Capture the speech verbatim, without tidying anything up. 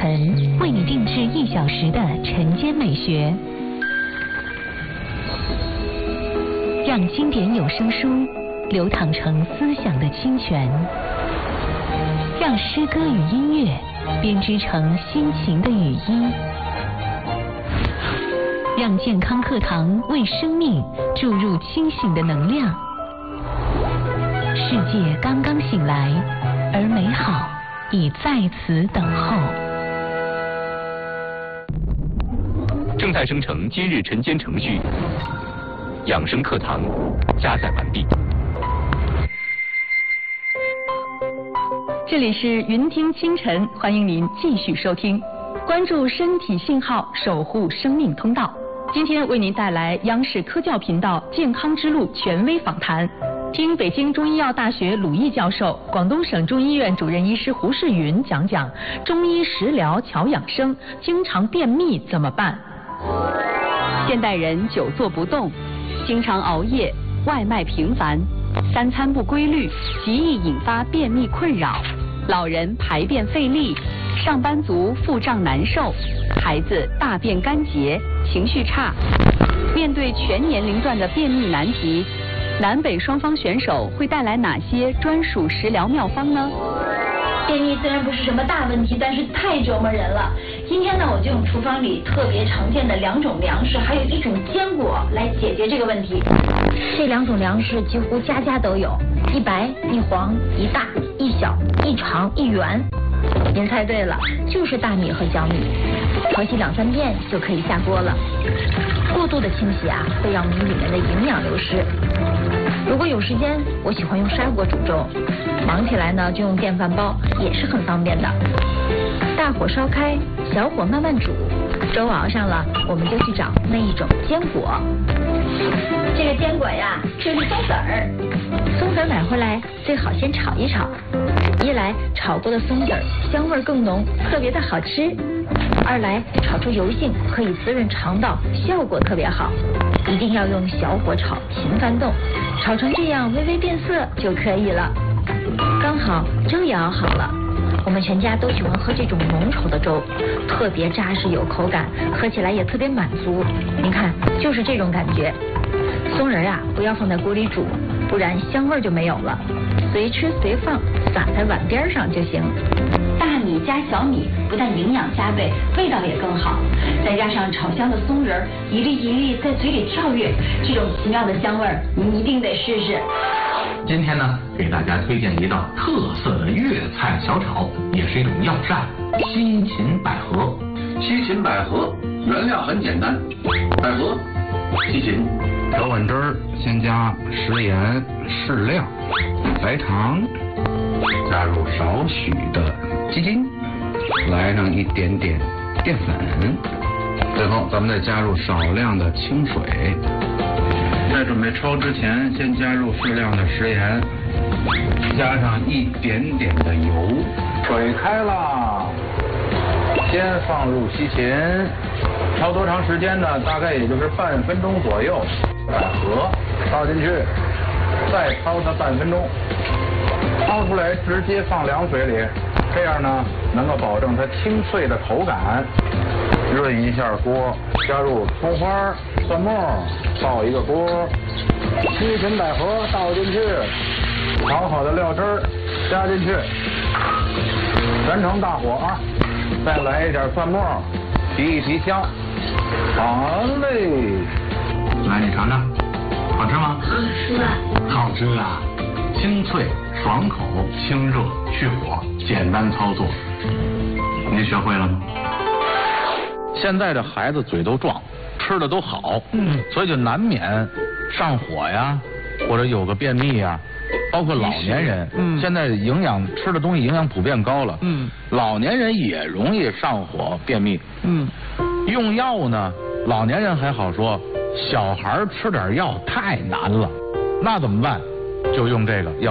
晨为你定制一小时的晨间美学，让经典有声书流淌成思想的清泉，让诗歌与音乐编织成心情的雨衣，让健康课堂为生命注入清醒的能量。世界刚刚醒来，而美好已在此等候。 正在生成今日晨间程序，养生课堂加载完毕。 这里是云听清晨，欢迎您继续收听，关注身体信号，守护生命通道。今天为您带来央视科教频道健康之路权威访谈，听北京中医药大学鲁毅教授、广东省中医院主任医师胡世云讲讲中医食疗调养生，经常便秘怎么办？现代人久坐不动，经常熬夜，外卖频繁，三餐不规律，极易引发便秘困扰。老人排便费力，上班族腹胀难受，孩子大便干结，情绪差。面对全年龄段的便秘难题，南北双方选手会带来哪些专属食疗妙方呢？ 便秘虽然不是什么大问题，但是太折磨人了。今天呢，我就用厨房里特别常见的两种粮食，还有一种坚果来解决这个问题。这两种粮食几乎家家都有，一白一黄，一大一小，一长一圆。您猜对了，就是大米和小米。淘洗两三遍就可以下锅了。过度的清洗啊，会让米里面的营养流失。如果有时间，我喜欢用砂锅煮粥，忙起来呢就用电饭煲，也是很方便的。大火烧开，小火慢慢煮，粥熬上了，我们就去找那一种坚果。这个坚果呀，就是松子儿。松子儿买回来最好先炒一炒，一来炒过的松子儿香味更浓，特别的好吃；二来炒出油性，可以滋润肠道，效果特别好。一定要用小火炒，频繁动，炒成这样微微变色就可以了。刚好粥也熬好了，我们全家都喜欢喝这种浓稠的粥，特别扎实有口感，喝起来也特别满足。您看，就是这种感觉。松仁啊，不要放在锅里煮，不然香味就没有了。随吃随放，撒在碗边上就行。大米加小米，不但营养加倍，味道也更好。再加上炒香的松仁，一粒一粒在嘴里跳跃，这种奇妙的香味儿，您一定得试试。 今天呢，给大家推荐一道特色的粤菜小炒，也是一种药膳——西芹百合。 西芹百合原料很简单，百合、西芹。 调碗汁儿，先加食盐适量，白糖，加入少许的鸡精，来上一点点淀粉，最后咱们再加入少量的清水。在准备焯之前，先加入适量的食盐，加上一点点的油。水开了，先放入西芹，焯多长时间呢？大概也就是半分钟左右。百合倒进去，再焯它半分钟，焯出来直接放凉水里，这样呢能够保证它清脆的口感。润一下锅，加入葱花、蒜末，爆一个锅，西芹百合倒进去，炒好的料汁儿加进去，全程大火啊，再来一点蒜末，提一提香。好嘞。来，你尝尝，好吃吗？ 好吃啊！ 好吃啊！清脆、爽口、清热、去火，简单操作。您学会了吗？现在这孩子嘴都壮，吃的都好，嗯，所以就难免上火呀，或者有个便秘呀。包括老年人，嗯，现在营养吃的东西营养普遍高了，嗯，老年人也容易上火便秘，嗯，用药呢，老年人还好说。小孩吃点药太难了，那怎么办？就用这个药。